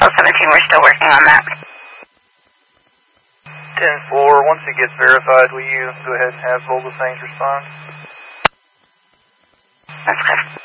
Hotel 17, we're still working on that. 10-4, once it gets verified, will you go ahead and have Volga Things respond? That's good.